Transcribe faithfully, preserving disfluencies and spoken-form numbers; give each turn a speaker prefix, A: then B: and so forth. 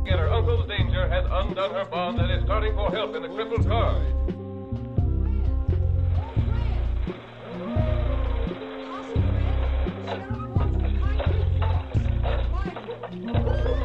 A: get her. Uncle's danger has undone her bond and is starting for help in the crippled car.
B: Thank you.